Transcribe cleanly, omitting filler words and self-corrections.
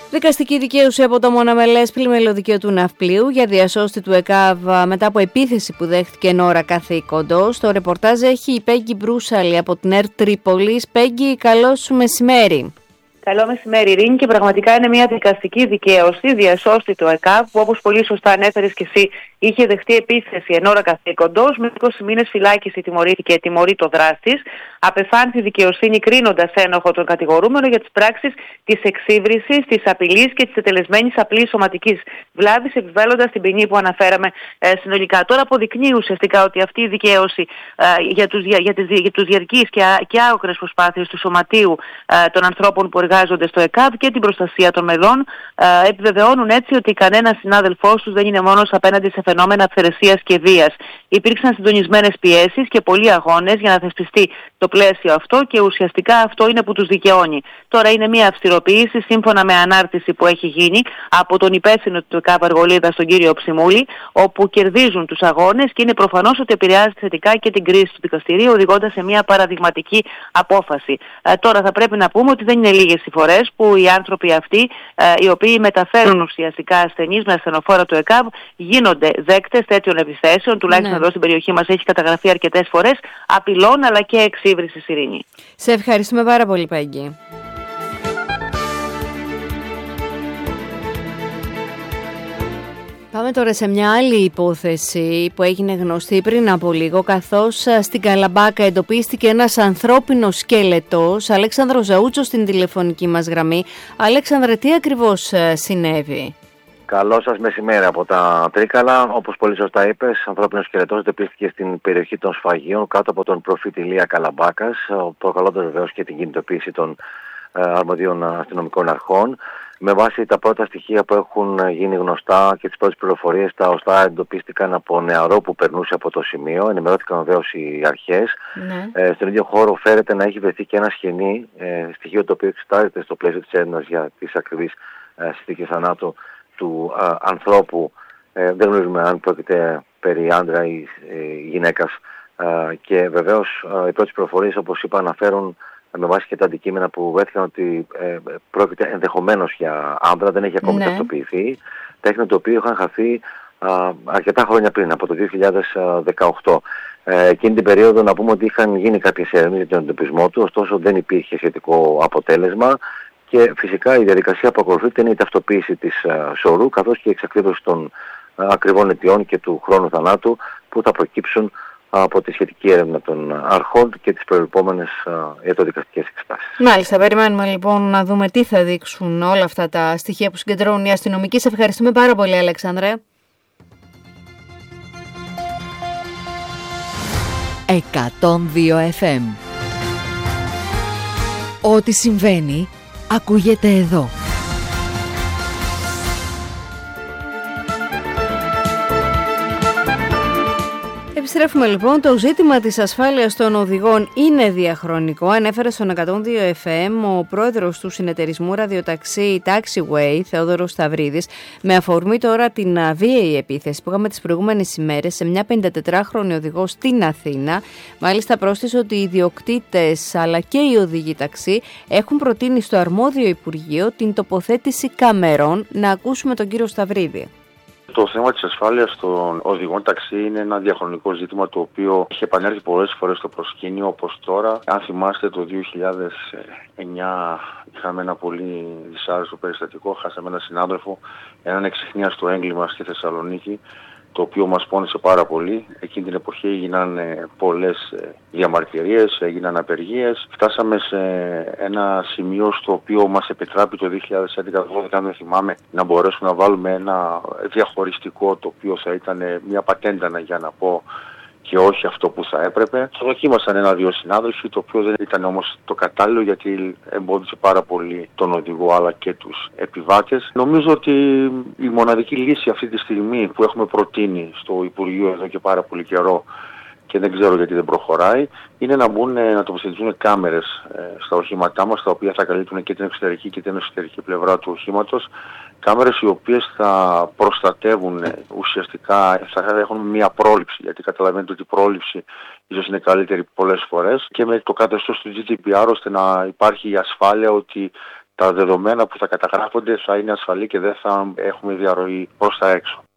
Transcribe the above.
Δικαστική δικαίωση από το μοναμελές πλημελωδικείο του Ναυπλίου για διασώστη του ΕΚΑΒ μετά από επίθεση που δέχτηκε εν ώρα καθηκόντος. Το ρεπορτάζ έχει η Πέγγι Μπρούσαλη από την ΕΡΤ Τρίπολης. Πέγγι, καλό σου μεσημέρι. Καλό μεσημέρι, Ειρήνη, και πραγματικά είναι μια δικαστική δικαίωση διασώστη του ΕΚΑΒ, που όπως πολύ σωστά ανέφερες και εσύ, είχε δεχτεί επίθεση εν ώρα καθήκοντος. Με 20 μήνες φυλάκιση τιμωρήθηκε, τιμωρεί το δράστης. Απεφάνθη δικαιοσύνη κρίνοντας ένοχο τον κατηγορούμενο για τις πράξεις της εξύβρισης, της απειλής και της ετελεσμένης απλής σωματικής βλάβης, επιβάλλοντας την ποινή που αναφέραμε συνολικά. Τώρα αποδεικνύει ουσιαστικά ότι αυτή η δικαίωση για τους διαρκείς και άοκρες προσπάθειες του σωματείου των ανθρώπων που εργάζονται στο ΕΚΑΒ και την προστασία των μελών επιβεβαιώνουν έτσι ότι κανένας συνάδελφός τους δεν είναι μόνος απέναντι σε φαινόμενα αυθαιρεσίας και βίας. Υπήρξαν συντονισμένες πιέσεις και πολλοί αγώνες για να θεσπιστεί το πλαίσιο αυτό και ουσιαστικά αυτό είναι που τους δικαιώνει. Τώρα είναι μια αυστηροποίηση σύμφωνα με ανάρτηση που έχει γίνει από τον υπεύθυνο του ΕΚΑΒ Αργολίδα, τον κύριο Ψιμούλη, όπου κερδίζουν τους αγώνες και είναι προφανώς ότι επηρεάζει θετικά και την κρίση του δικαστηρίου, οδηγώντας σε μια παραδειγματική απόφαση. Τώρα θα πρέπει να πούμε ότι δεν είναι λίγες οι φορές που οι άνθρωποι αυτοί, οι οποίοι μεταφέρουν ουσιαστικά ασθενείς με ασθενοφόρα του ΕΚΑΒ, γίνονται δέκτες τέτοιων επιθέσεων. Τουλάχιστον εδώ στην περιοχή μας έχει καταγραφεί αρκετές φορές απειλών αλλά και εξύβρισης, Ειρήνη. Σε ευχαριστούμε πάρα πολύ, Πέγγι. Πάμε τώρα σε μια άλλη υπόθεση που έγινε γνωστή πριν από λίγο, καθώς στην Καλαμπάκα εντοπίστηκε ένας ανθρώπινος σκέλετος. Αλέξανδρος Ζαούτσος στην τηλεφωνική μας γραμμή. Αλέξανδρε, τι ακριβώς συνέβη? Καλό σας μεσημέρι από τα Τρίκαλα. Όπως πολύ σωστά είπες, ανθρώπινος σκελετός εντοπίστηκε στην περιοχή των Σφαγείων κάτω από τον προφήτη Ηλία Καλαμπάκας, προκαλώντας βεβαίως και την κινητοποίηση των αρμοδίων αστυνομικών αρχών. Με βάση τα πρώτα στοιχεία που έχουν γίνει γνωστά και τις πρώτες πληροφορίες, τα οστά εντοπίστηκαν από νεαρό που περνούσε από το σημείο. Ενημερώθηκαν βεβαίως οι αρχές. Στον ίδιο χώρο φέρεται να έχει βρεθεί και ένα σχοινί, στοιχείο το οποίο εξετάζεται στο πλαίσιο της έρευνας για τις ακριβείς συνθήκες θανάτου του ανθρώπου. Δεν γνωρίζουμε αν πρόκειται περί άντρα ή γυναίκας. Και βεβαίως οι πρώτες πληροφορίες, όπως είπα, αναφέρουν με βάση και τα αντικείμενα που βρέθηκαν ότι πρόκειται ενδεχομένως για άντρα, δεν έχει ακόμη ταυτοποιηθεί. Τέχνη το οποίο είχαν χαθεί αρκετά χρόνια πριν, από το 2018. Εκείνη την περίοδο να πούμε ότι είχαν γίνει κάποιες έρευνες για τον εντοπισμό του, ωστόσο δεν υπήρχε σχετικό αποτέλεσμα. Και φυσικά η διαδικασία που ακολουθείται είναι η ταυτοποίηση της σωρού, καθώς και η εξακρίβωση των ακριβών αιτιών και του χρόνου θανάτου που θα προκύψουν από τη σχετική έρευνα των αρχών και τις προηγούμενες ιατροδικαστικές εξετάσεις. Μάλιστα, περιμένουμε λοιπόν να δούμε τι θα δείξουν όλα αυτά τα στοιχεία που συγκεντρώνουν οι αστυνομικοί. Σε ευχαριστούμε πάρα πολύ, Αλέξανδρε. 102 FM. Ό,τι συμβαίνει ακούγεται εδώ. Επιστρέφουμε λοιπόν. Το ζήτημα της ασφάλειας των οδηγών είναι διαχρονικό. Ανέφερε στον 102 FM ο πρόεδρος του συνεταιρισμού ραδιοταξί Taxiway, Θεόδωρος Σταυρίδης, με αφορμή τώρα την βίαιη επίθεση που είχαμε τις προηγούμενες ημέρες σε μια 54χρονη οδηγό στην Αθήνα. Μάλιστα πρόσθεσε ότι οι ιδιοκτήτες αλλά και οι οδηγοί ταξί έχουν προτείνει στο αρμόδιο Υπουργείο την τοποθέτηση καμερών. Να ακούσουμε τον κύριο Σταυρίδη. Το θέμα της ασφάλειας των οδηγών ταξί είναι ένα διαχρονικό ζήτημα το οποίο έχει επανέλθει πολλές φορές στο προσκήνιο, όπως τώρα. Αν θυμάστε, το 2009 είχαμε ένα πολύ δυσάρεστο περιστατικό. Χάσαμε έναν συνάδελφο, έναν εξιχνίαστο έγκλημα στη Θεσσαλονίκη, το οποίο μας πόνεσε πάρα πολύ. Εκείνη την εποχή έγιναν πολλές διαμαρτυρίες, έγιναν απεργίες. Φτάσαμε σε ένα σημείο στο οποίο μας επιτράπει το 2011-2012, αν δεν θυμάμαι, να μπορέσουμε να βάλουμε ένα διαχωριστικό, το οποίο θα ήταν μια πατέντα, για να πω, και όχι αυτό που θα έπρεπε. Το δοκίμασαν ένα-δύο συνάδελφοι, το οποίο δεν ήταν όμως το κατάλληλο, γιατί εμπόδισε πάρα πολύ τον οδηγό αλλά και τους επιβάτες. Νομίζω ότι η μοναδική λύση αυτή τη στιγμή που έχουμε προτείνει στο Υπουργείο εδώ και πάρα πολύ καιρό, και δεν ξέρω γιατί δεν προχωράει, είναι να τοποθετηθούν κάμερες στα οχήματά μας, τα οποία θα καλύπτουν και την εξωτερική και την εσωτερική πλευρά του οχήματος. Κάμερες οι οποίες θα προστατεύουν ουσιαστικά, θα έχουν μια πρόληψη, γιατί καταλαβαίνετε ότι η πρόληψη ίσως είναι καλύτερη πολλές φορές, και με το καθεστώς του GDPR, ώστε να υπάρχει η ασφάλεια ότι τα δεδομένα που θα καταγράφονται θα είναι ασφαλή και δεν θα έχουμε διαρροή προς τα έξω.